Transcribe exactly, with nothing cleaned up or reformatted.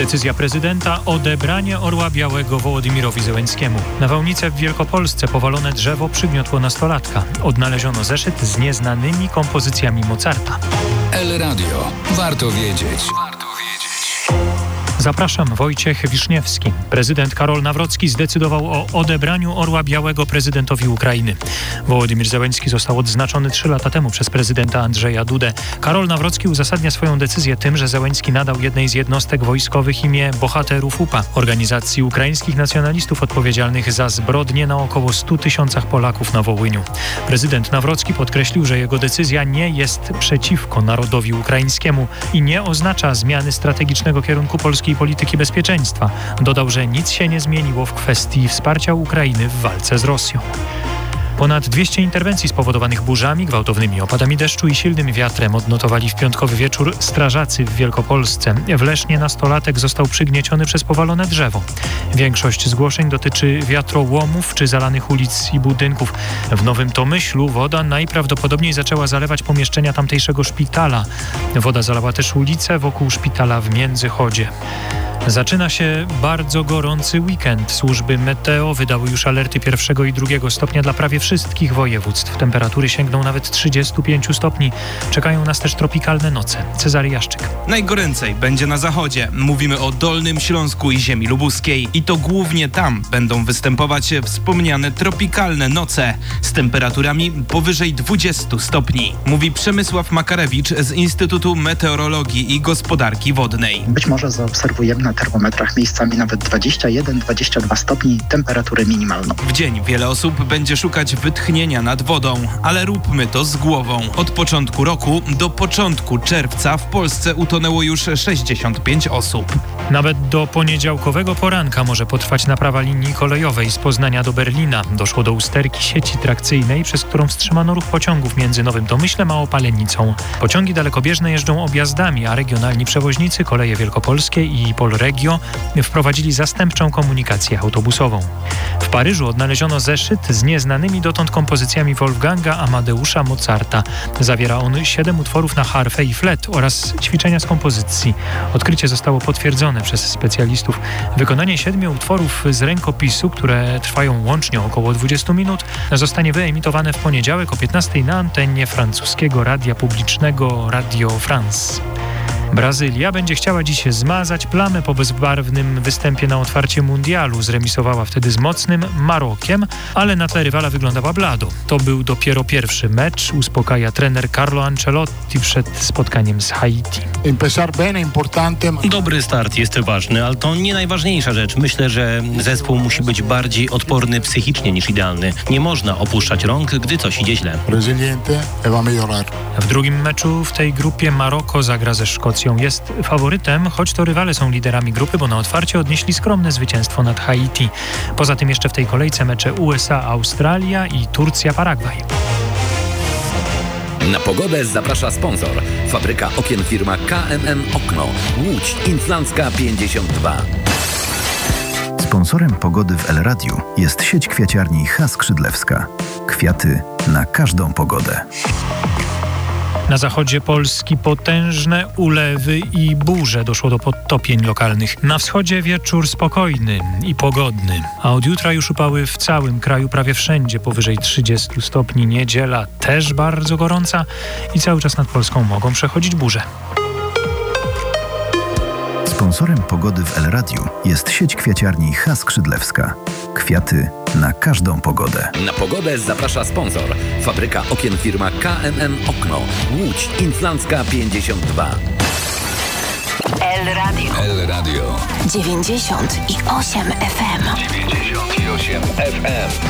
Decyzja prezydenta o odebranie Orła Białego Wołodymyrowi Zełenskiemu. Na Wałnice w Wielkopolsce powalone drzewo przygniotło nastolatka. Odnaleziono zeszyt z nieznanymi kompozycjami Mozarta. El Radio. Warto wiedzieć. Zapraszam, Wojciech Wiszniewski. Prezydent Karol Nawrocki zdecydował o odebraniu Orła Białego prezydentowi Ukrainy. Wołodymyr Zełenski został odznaczony trzy lata temu przez prezydenta Andrzeja Dudę. Karol Nawrocki uzasadnia swoją decyzję tym, że Zełenski nadał jednej z jednostek wojskowych imię Bohaterów U P A, organizacji ukraińskich nacjonalistów odpowiedzialnych za zbrodnie na około stu tysiącach Polaków na Wołyniu. Prezydent Nawrocki podkreślił, że jego decyzja nie jest przeciwko narodowi ukraińskiemu i nie oznacza zmiany strategicznego kierunku polskiej polityki bezpieczeństwa. Dodał, że nic się nie zmieniło w kwestii wsparcia Ukrainy w walce z Rosją. Ponad dwieście interwencji spowodowanych burzami, gwałtownymi opadami deszczu i silnym wiatrem odnotowali w piątkowy wieczór strażacy w Wielkopolsce. W Lesznie nastolatek został przygnieciony przez powalone drzewo. Większość zgłoszeń dotyczy wiatrołomów czy zalanych ulic i budynków. W Nowym Tomyślu woda najprawdopodobniej zaczęła zalewać pomieszczenia tamtejszego szpitala. Woda zalała też ulice wokół szpitala w Międzychodzie. Zaczyna się bardzo gorący weekend. Służby meteo wydały już alerty pierwszego i drugiego stopnia dla prawie wszystkich województw. Temperatury sięgną nawet trzydziestu pięciu stopni. Czekają nas też tropikalne noce. Cezary Jaszczyk. Najgoręcej będzie na zachodzie. Mówimy o Dolnym Śląsku i ziemi lubuskiej. I to głównie tam będą występować wspomniane tropikalne noce z temperaturami powyżej dwudziestu stopni. Mówi Przemysław Makarewicz z Instytutu Meteorologii i Gospodarki Wodnej. Być może zaobserwujemy na termometrach miejscami nawet dwadzieścia jeden do dwudziestu dwóch stopni temperatury minimalną. W dzień wiele osób będzie szukać wytchnienia nad wodą, ale róbmy to z głową. Od początku roku do początku czerwca w Polsce utonęło już sześćdziesiąt pięć osób. Nawet do poniedziałkowego poranka może potrwać naprawa linii kolejowej z Poznania do Berlina. Doszło do usterki sieci trakcyjnej, przez którą wstrzymano ruch pociągów między Nowym Tomyślem a Opalenicą. Pociągi dalekobieżne jeżdżą objazdami, a regionalni przewoźnicy Koleje Wielkopolskie i Polregio wprowadzili zastępczą komunikację autobusową. W Paryżu odnaleziono zeszyt z nieznanymi dotąd kompozycjami Wolfganga Amadeusza Mozarta. Zawiera on siedem utworów na harfę i flet oraz ćwiczenia z kompozycji. Odkrycie zostało potwierdzone przez specjalistów. Wykonanie siedmiu utworów z rękopisu, które trwają łącznie około dwudziestu minut, zostanie wyemitowane w poniedziałek o piętnastej na antenie francuskiego radia publicznego Radio France. Brazylia będzie chciała dziś zmazać plamę po bezbarwnym występie na otwarcie mundialu. Zremisowała wtedy z mocnym Marokiem, ale na tle rywala wyglądała blado. To był dopiero pierwszy mecz, uspokaja trener Carlo Ancelotti przed spotkaniem z Haiti. Dobry start jest ważny, ale to nie najważniejsza rzecz. Myślę, że zespół musi być bardziej odporny psychicznie niż idealny. Nie można opuszczać rąk, gdy coś idzie źle. W drugim meczu w tej grupie Maroko zagra ze Szkocją. Jest faworytem, choć to rywale są liderami grupy, bo na otwarcie odnieśli skromne zwycięstwo nad Haiti. Poza tym jeszcze w tej kolejce mecze U S A Australia i Turcja Paragwaj. Na pogodę zaprasza sponsor. Fabryka okien firma K M M Okno. Łódź Inflancka pięćdziesiąt dwa. Sponsorem pogody w El Radiu jest sieć kwiaciarni H. Skrzydlewska. Kwiaty na każdą pogodę. Na zachodzie Polski potężne ulewy i burze. Doszło do podtopień lokalnych. Na wschodzie wieczór spokojny i pogodny. A od jutra już upały w całym kraju prawie wszędzie powyżej trzydziestu stopni. Niedziela też bardzo gorąca i cały czas nad Polską mogą przechodzić burze. Sponsorem pogody w El Radiu jest sieć kwiaciarni H. Skrzydlewska. Kwiaty na każdą pogodę. Na pogodę zaprasza sponsor. Fabryka okien firma K M M Okno. Łódź Inflancka pięćdziesiąt dwa. El Radio. El Radio. dziewięćdziesiąt i osiem F M. dziewięćdziesiąt i osiem F M.